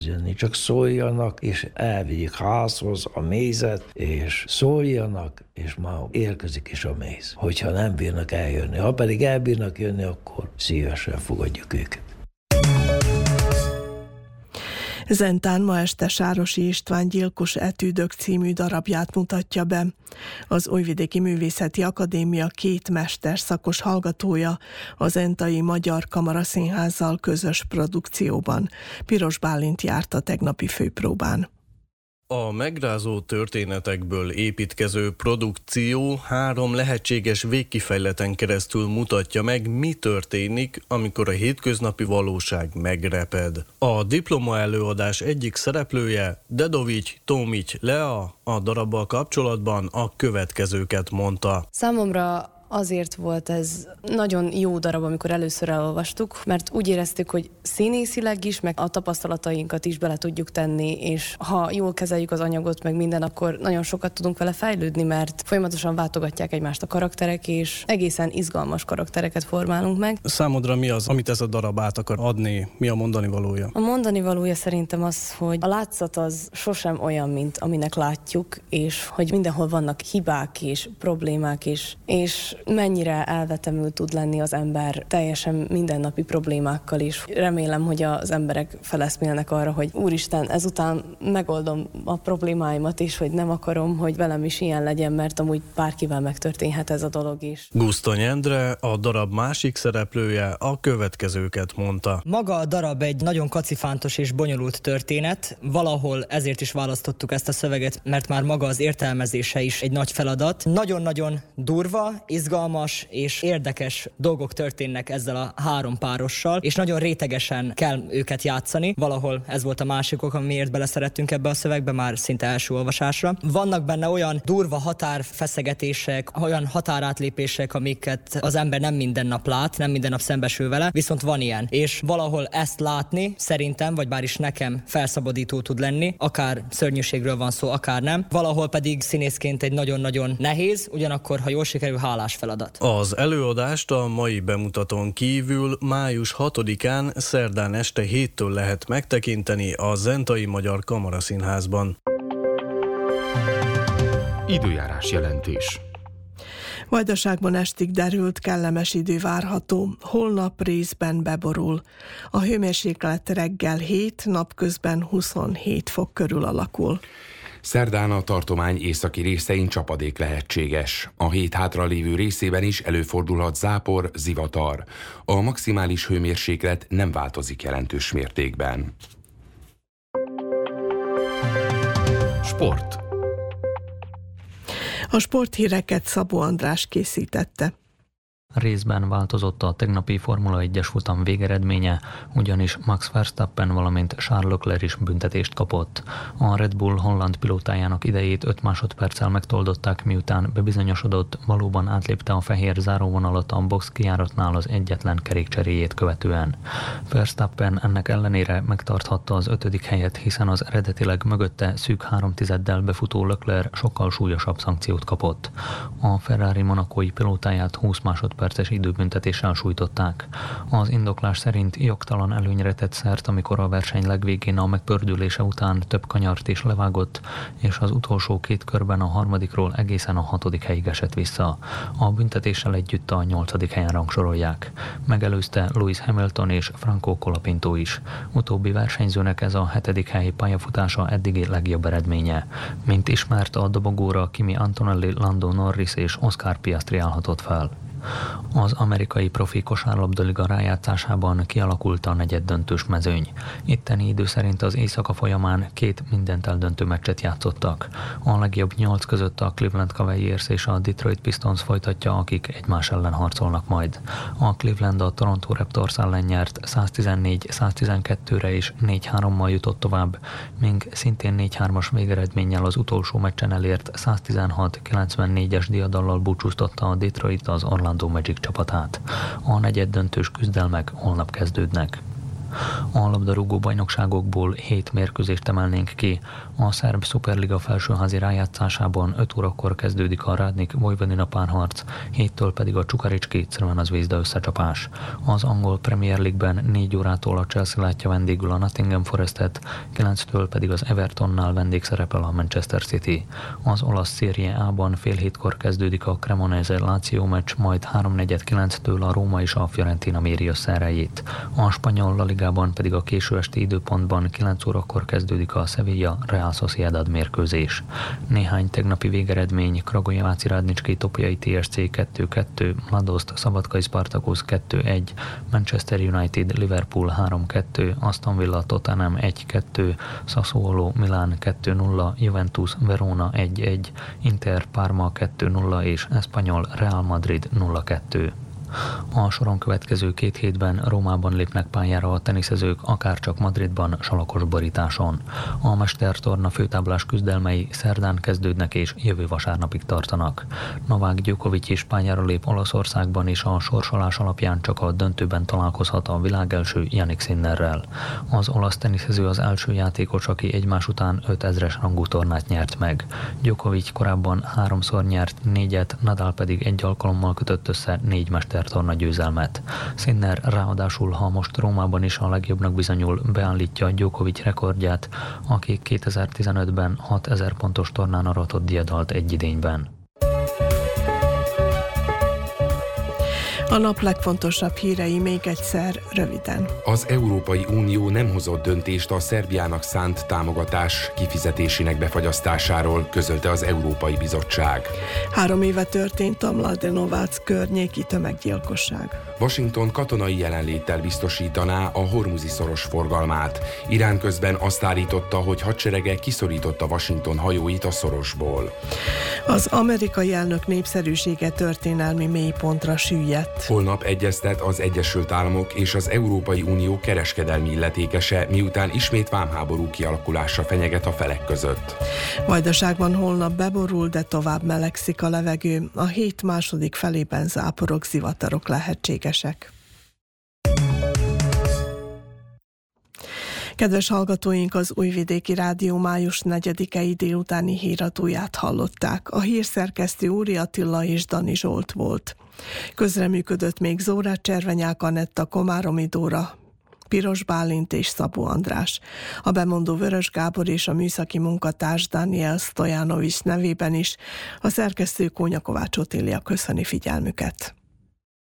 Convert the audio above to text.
Csak szóljanak, és elvigyük házhoz a mézet, és szóljanak, és már érkezik is a méz. Hogyha nem bírnak eljönni. Ha pedig elbírnak jönni, akkor szívesen fogadjuk őket. Zentán ma este Sárosi István Gyilkos etűdök című darabját mutatja be. Az Újvidéki Művészeti Akadémia 2 mesterszakos hallgatója a Zentai Magyar Kamaraszínházzal közös produkcióban. Piros Bálint járt a tegnapi főpróbán. A megrázó történetekből építkező produkció 3 lehetséges végkifejleten keresztül mutatja meg, mi történik, amikor a hétköznapi valóság megreped. A diploma előadás egyik szereplője, Dedovics Tomics Lea, a darabbal kapcsolatban a következőket mondta. Számomra azért volt ez nagyon jó darab, amikor először elolvastuk, mert úgy éreztük, hogy színészileg is, meg a tapasztalatainkat is bele tudjuk tenni, és ha jól kezeljük az anyagot, meg minden, akkor nagyon sokat tudunk vele fejlődni, mert folyamatosan váltogatják egymást a karakterek, és egészen izgalmas karaktereket formálunk meg. Számodra mi az, amit ez a darab át akar adni? Mi a mondani valója? A mondani valója szerintem az, hogy a látszat az sosem olyan, mint aminek látjuk, és hogy mindenhol vannak hibák és problémák is, és mennyire elvetemül tud lenni az ember teljesen mindennapi problémákkal is. Remélem, hogy az emberek feleszmélnek arra, hogy úristen, ezután megoldom a problémáimat is, hogy nem akarom, hogy velem is ilyen legyen, mert amúgy bárkivel megtörténhet ez a dolog is. Gusztony Endre, a darab másik szereplője, a következőket mondta. Maga a darab egy nagyon kacifántos és bonyolult történet. Valahol ezért is választottuk ezt a szöveget, mert már maga az értelmezése is egy nagy feladat. Nagyon-nagyon durva, izgalmas és érdekes dolgok történnek ezzel a 3 párossal, és nagyon rétegesen kell őket játszani. Valahol ez volt a másik ok, amiért beleszerettünk ebbe a szövegbe már szinte első olvasásra. Vannak benne olyan durva határfeszegetések, olyan határátlépések, amiket az ember nem minden nap lát, nem minden nap szembesül vele, viszont van ilyen. És valahol ezt látni szerintem, vagy bár is nekem felszabadító tud lenni, akár szörnyűségről van szó, akár nem. Valahol pedig színészként egy nagyon-nagyon nehéz, ugyanakkor, ha jól sikerül, hálás feladat. Az előadást a mai bemutatón kívül május 6-án szerdán este 7-től lehet megtekinteni a Zentai Magyar Kamaraszínházban. Időjárás jelentés. Vajdaságban estig derült, kellemes idő várható, holnap részben beborul. A hőmérséklet reggel 7, napközben 27 fok körül alakul. Szerdán a tartomány északi részein csapadék lehetséges. A hét hátralévő részében is előfordulhat zápor, zivatar. A maximális hőmérséklet nem változik jelentős mértékben. Sport. A sporthíreket Szabó András készítette. Részben változott a tegnapi Formula 1-es futam végeredménye, ugyanis Max Verstappen, valamint Charles Leclerc is büntetést kapott. A Red Bull holland pilótájának idejét 5 másodperccel megtoldották, miután bebizonyosodott, valóban átlépte a fehér záróvonalat a box kijáratnál az egyetlen kerékcseréjét követően. Verstappen ennek ellenére megtarthatta az 5. helyet, hiszen az eredetileg mögötte szűk 3/10-del befutó Leclerc sokkal súlyosabb szankciót kapott. A Ferrari monacói pilótáját 20 másodperces időbüntetéssel sújtották. Az indoklás szerint jogtalan előnyre tett szert, amikor a verseny legvégén a megpördülése után több kanyart is levágott, és az utolsó 2 körben a 3-ról egészen a 6. helyig esett vissza. A büntetéssel együtt a 8. helyen rangsorolják. Megelőzte Lewis Hamilton és Franco Colapinto is. Utóbbi versenyzőnek ez a 7. hely pályafutása eddigi legjobb eredménye. Mint ismert, a dobogóra Kimi Antonelli, Lando Norris és Oscar Piastri állhatott fel. Az amerikai profi kosárlabdaliga rájátszásában kialakult a negyeddöntős mezőny. Itteni idő szerint az éjszaka folyamán 2 mindent eldöntő meccset játszottak. A legjobb 8 között a Cleveland Cavaliers és a Detroit Pistons folytatja, akik egymás ellen harcolnak majd. A Cleveland a Toronto Raptors ellen nyert 114-112-re és 4-3-mal jutott tovább, míg szintén 4-3-as végeredménnyel az utolsó meccsen elért 116-94-es diadallal búcsúztatta a Detroit az Orlando Magic csapatát. A negyeddöntős küzdelmek holnap kezdődnek. A labdarúgó bajnokságokból 7 mérkőzést emelnénk ki. A szerb Szuperliga felsőházi rájátszásában 5 órakor kezdődik a Rádnik Vojvodina párharc, 7-től pedig a Csukaricski Crvena Zvezda összecsapás. Az angol Premier League-ben 4 órától a Chelsea látja vendégül a Nottingham Forestet, 9-től pedig az Evertonnál vendégszerepel a Manchester City. Az olasz Serie A-ban fél 7-kor kezdődik a Cremonese Lazio meccs, majd 3:49-től a Róma és a Fiorentina méri össze erejét. A spanyol La Ligában pedig a késő esti időpontban 9 órakor kezdődik a Sevilla Real Sociedad mérkőzés. Néhány tegnapi végeredmény: Kragujeváci Rádnicski Topjai TSC 2-2, Mladost Szabadkai Spartacus 2-1, Manchester United Liverpool 3-2, Aston Villa Tottenham 1-2, Sassuolo Milán 2-0, Juventus Verona 1-1, Inter Parma 2-0 és Espanyol Real Madrid 0-2. A soron következő 2 hétben Rómában lépnek pályára a teniszezők, akárcsak Madridban, salakos borításon. A mestertorna főtáblás küzdelmei szerdán kezdődnek és jövő vasárnapig tartanak. Novák Djokovic is pályára lép Olaszországban, és a sorsolás alapján csak a döntőben találkozhat a világelső Jannik Sinnerrel. Az olasz teniszező az első játékos, aki egymás után 5000-es rangú tornát nyert meg. Djokovic korábban 3-szor nyert 4-et, Nadal pedig 1 alkalommal kötött össze 4 mestertorna győzelmet. Sinner ráadásul, ha most Rómában is a legjobbnak bizonyul, beállítja Djokovic rekordját, aki 2015-ben 6000 pontos tornán aratott diadalt egy idényben. A nap legfontosabb hírei még egyszer röviden. Az Európai Unió nem hozott döntést a Szerbiának szánt támogatás kifizetésének befagyasztásáról, közölte az Európai Bizottság. 3 éve történt a Mladenovac környéki tömeggyilkosság. Washington katonai jelenléttel biztosítaná a Hormuzi-szoros forgalmát. Irán közben azt állította, hogy hadserege kiszorította Washington hajóit a szorosból. Az amerikai elnök népszerűsége történelmi mélypontra süllyedt. Holnap egyeztet az Egyesült Államok és az Európai Unió kereskedelmi illetékese, miután ismét vámháború kialakulása fenyeget a felek között. Vajdaságban holnap beborul, de tovább melegszik a levegő. A hét második felében záporok, zivatarok lehetségesek. Kedves hallgatóink, az Újvidéki Rádió május 4-i délutáni híradóját hallották. A hírszerkesztő Úri Attila és Dani Zsolt volt. Közreműködött még Zórát Cservenyák Anetta, Komáromi Dóra, Piros Bálint és Szabó András. A bemondó Vörös Gábor és a műszaki munkatárs Daniel Stojanovics nevében is a szerkesztő Kónya Kovács Otília köszöni figyelmüket.